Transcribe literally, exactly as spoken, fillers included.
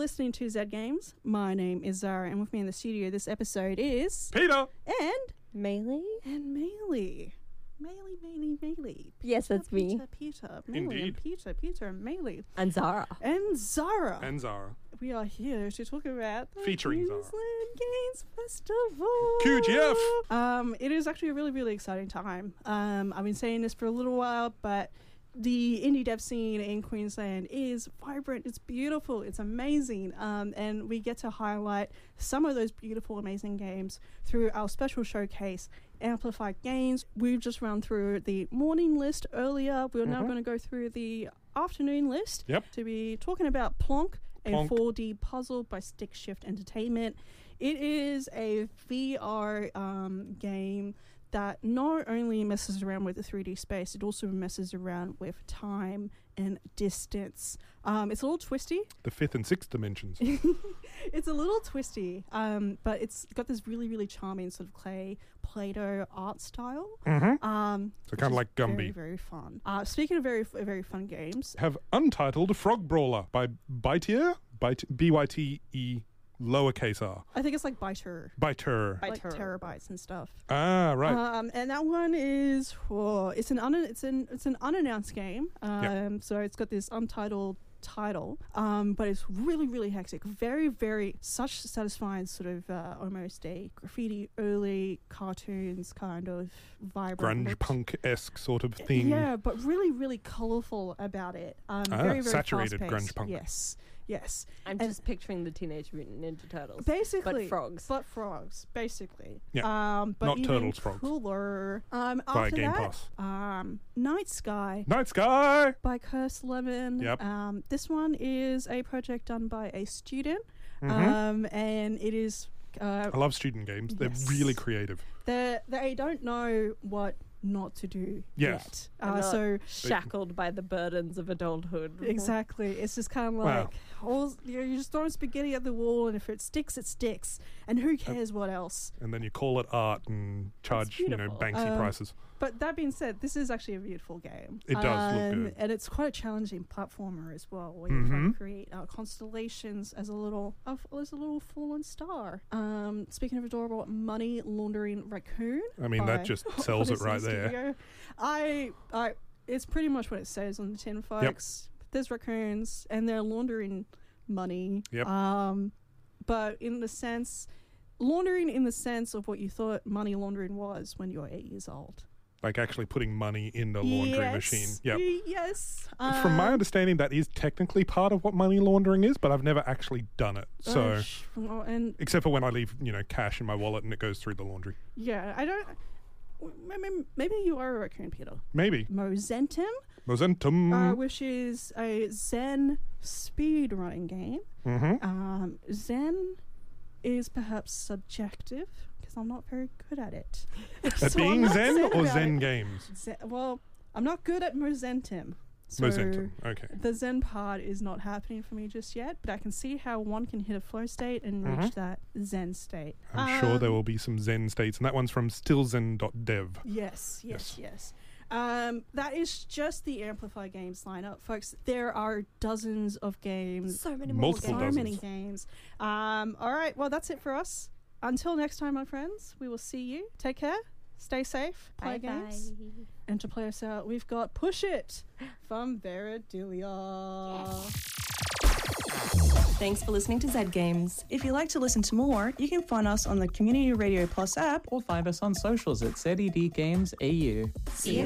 listening to Z Games. My name is Zara, and with me in the studio this episode is... Peter! And... Melee? And Melee. Melee, Melee, Melee. Yes, that's me. Peter, Peter, Melee, Indeed. and Peter, Peter, and Melee. And Zara. And Zara. And Zara. We are here to talk about the Featuring Zara. Queensland Games Festival. Q G F! Um, it is actually a really, really exciting time. Um, I've been saying this for a little while, but the indie dev scene in Queensland is vibrant. It's beautiful. It's amazing. Um, and we get to highlight some of those beautiful, amazing games through our special showcase, Amplified Games. We've just run through the morning list earlier. We're mm-hmm. now going to go through the afternoon list Yep. to be talking about Plonk, a Plonk. four D puzzle by Stick Shift Entertainment. It is a V R um, game that not only messes around with the three D space, it also messes around with time and distance. Um, it's a little twisty. The fifth and sixth dimensions. It's a little twisty, um, but it's got this really, really charming sort of clay Play-Doh art style. Mm-hmm. Um, So kind of like Gumby. Very, very fun. Uh, speaking of very, very fun games, Have Untitled Frog Brawler by Bytier? Byt- B Y T E lowercase r. I think it's like Biter. Biter. Like Biter. terabytes and stuff. Ah, right. Um, and that one is oh, it's an un- it's an it's an unannounced game. Um, Yep. so it's got this untitled title, um, but it's really really hectic. Very very such satisfying sort of uh, almost a graffiti early cartoons kind of vibrant Grunge look. punk-esque sort of thing. Yeah, but really really colourful about it. Um, Ah, very very saturated fast-paced. grunge punk. Yes, yes. I'm And- just picturing the Teenage Mutant Ninja Turtles. Basically, But frogs. But frogs, basically. Yeah. Um, but Not even turtles, frogs. cooler. Um, Via after Game that, Pass. um, Night Sky Night Sky! by Curse Lemon. Yep. Um, this one is a project done by a student, Mhm. um, and it is. Uh, I love student games. They're yes. really creative. they they don't know what not to do Yes. yet. I'm Uh, not so shackled by the burdens of adulthood. exactly, it's just kind of Wow. like all, you know, you're just throwing spaghetti at the wall, and if it sticks, it sticks, and who cares what else? And then you call it art and charge, you know, beautiful. Banksy Um, prices. But that being said, this is actually a beautiful game. It does look Um, good. and it's quite a challenging platformer as well, where you're trying Mhm. to create uh, constellations as a little of as a little fallen star. Um, speaking of adorable, Money Laundering Raccoon. I mean, that by just sells it Odyssey right there. Studio. I, I, it's pretty much what it says on the tin, folks. There's raccoons, and they're laundering money. Yep. Um, but in the sense, laundering in the sense of what you thought money laundering was when you were eight years old. Like actually putting money in the laundry Yes. machine. Yep. Y- Yes. From my Um, understanding, that is technically part of what money laundering is, but I've never actually done it. So, uh, sh- well, and except for when I leave, you know, cash in my wallet and it goes through the laundry. yeah, I don't. Maybe, maybe you are a raccoon, Peter. Maybe. Mozentum, Mozentum. uh, which is a Zen speed running game. mm-hmm. Um, Zen is perhaps subjective because I'm not very good at it. At So I'm being not Zen Zen or about Zen it. games? Zen, well, I'm not good at Mozentum. So Mozentum. Okay. the Zen part is not happening for me just yet, but I can see how one can hit a flow state and Mhm. reach that Zen state. I'm sure there Um, will be some Zen states, and that one's from stillzen dot dev. Yes, yes, yes. Um, that is just the Amplify Games lineup, folks. There are dozens of games, So many more Multiple so games. many dozens. games. Um, all right, well, that's it for us. Until next time, my friends, we will see you. Take care, stay safe, play games. Bye-bye. And to play us out, we've got Push It from Veridilia. Thanks for listening to Z Games. If you'd like to listen to more, you can find us on the Community Radio Plus app. Or find us on socials at Z E D Games A U. See you